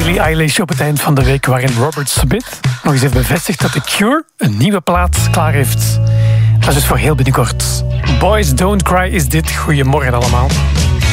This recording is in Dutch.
Billie Eilish op het eind van de week, waarin Robert Smith nog eens heeft bevestigd dat The Cure een nieuwe plaat klaar heeft. Dat is dus voor heel binnenkort. Boys Don't Cry is dit. Goedemorgen allemaal.